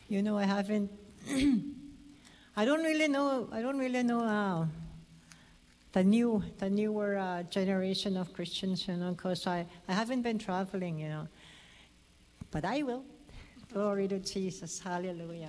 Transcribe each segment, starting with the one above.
You know, I haven't. I don't really know the newer generation of Christians. You know, because I haven't been traveling. You know, but I will. Glory to Jesus. Hallelujah.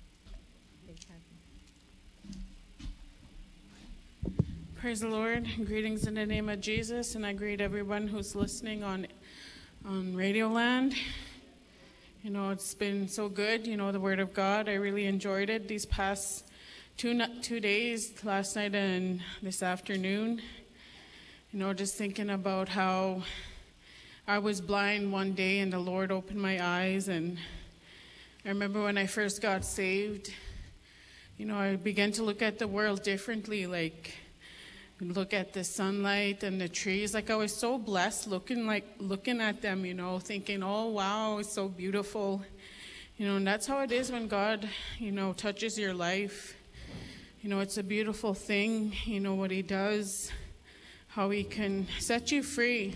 Praise the Lord. Greetings in the name of Jesus, and I greet everyone who's listening on Radio Land. You know, it's been so good, you know, the Word of God. I really enjoyed it these past two days, last night and this afternoon. You know, just thinking about how I was blind one day and the Lord opened my eyes. And I remember when I first got saved, you know, I began to look at the world differently, like look at the sunlight and the trees. Like I was so blessed looking at them, you know, thinking, oh, wow, it's so beautiful. You know, and that's how it is when God, you know, touches your life. You know, it's a beautiful thing, you know, what he does, how he can set you free,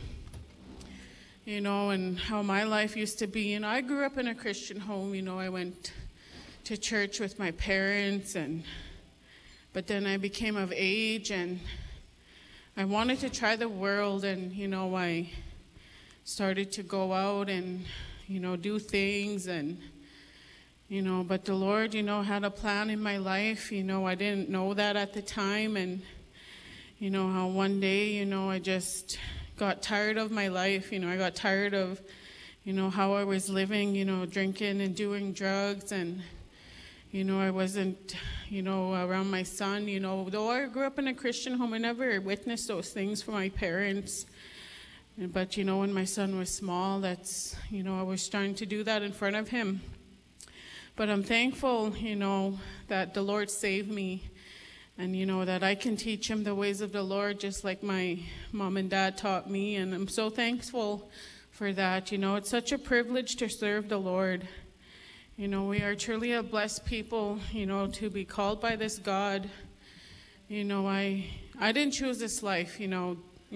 you know, and how my life used to be. You know, I grew up in a Christian home. You know, I went to church with my parents, but then I became of age and I wanted to try the world, and, you know, I started to go out and, you know, do things, and, you know, but the Lord, you know, had a plan in my life. You know, I didn't know that at the time, and, you know, how one day, you know, I just got tired of my life. You know, I got tired of, you know, how I was living, you know, drinking and doing drugs, and, you know, I wasn't, you know, around my son. You know, though I grew up in a Christian home, I never witnessed those things from my parents. But, you know, when my son was small, that's, you know, I was trying to do that in front of him. But I'm thankful, you know, that the Lord saved me, and, you know, that I can teach him the ways of the Lord just like my mom and dad taught me. And I'm so thankful for that. You know, it's such a privilege to serve the Lord. You know, we are truly a blessed people, you know, to be called by this God. You know, I didn't choose this life, you know,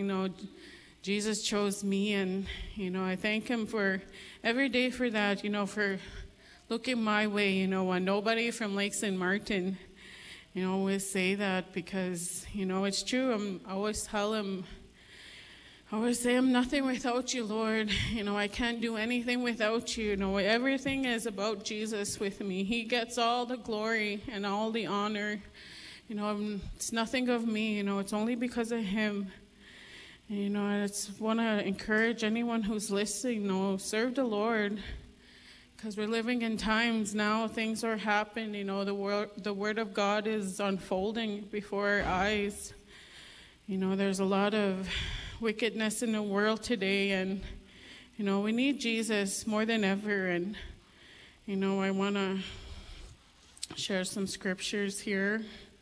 Jesus chose me, and, you know, I thank him for every day for that, you know, for looking my way. You know, when nobody from Lake St. Martin, you know, always say that because, you know, it's true. I always tell him, I always say, I'm nothing without you, Lord. You know, I can't do anything without you. You know, everything is about Jesus with me. He gets all the glory and all the honor. You know, it's nothing of me. You know, it's only because of him. And, you know, I just want to encourage anyone who's listening, you know, serve the Lord. Because we're living in times now, things are happening. You know, the word of God is unfolding before our eyes. You know, there's a lot of wickedness in the world today, and, you know, we need Jesus more than ever. And, you know, I want to share some scriptures here.